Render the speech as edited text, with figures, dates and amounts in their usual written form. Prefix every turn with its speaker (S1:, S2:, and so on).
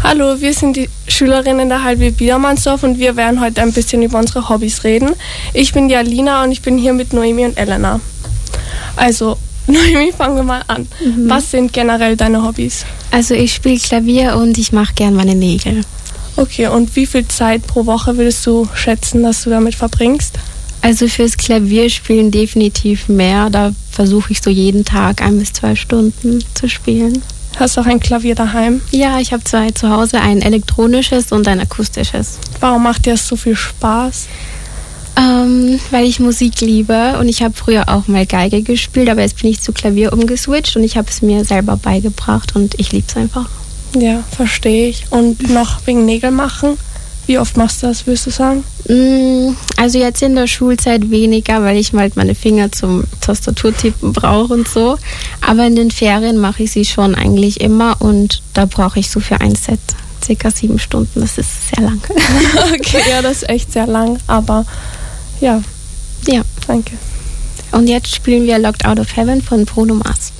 S1: Hallo, wir sind die Schülerinnen der HLW Biedermannsdorf und wir werden heute ein bisschen über unsere Hobbys reden. Ich bin die Alina und ich bin hier mit Noemi und Elena. Also, Noemi, fangen wir mal an. Was sind generell deine Hobbys?
S2: Also ich spiele Klavier und ich mache gern meine Nägel.
S1: Okay, und wie viel Zeit pro Woche würdest du schätzen, dass du damit verbringst?
S2: Also fürs Klavierspielen definitiv mehr. Da versuche ich so jeden Tag 1 bis 2 Stunden zu spielen.
S1: Hast du auch ein Klavier daheim?
S2: Ja, ich habe 2 zu Hause, ein elektronisches und ein akustisches.
S1: Warum macht dir das so viel Spaß?
S2: Weil ich Musik liebe und ich habe früher auch mal Geige gespielt, aber jetzt bin ich zu Klavier umgeswitcht und ich habe es mir selber beigebracht und ich liebe es einfach.
S1: Ja, verstehe ich. Und noch wegen Nägel machen? Wie oft machst du das, würdest du sagen?
S2: Also jetzt in der Schulzeit weniger, weil ich halt meine Finger zum Tastaturtippen brauche und so. Aber in den Ferien mache ich sie schon eigentlich immer und da brauche ich so für ein Set ca. 7 Stunden. Das ist sehr lang.
S1: Okay, ja, das ist echt sehr lang, aber ja.
S2: Ja.
S1: Danke.
S2: Und jetzt spielen wir Locked Out of Heaven von Bruno Mars.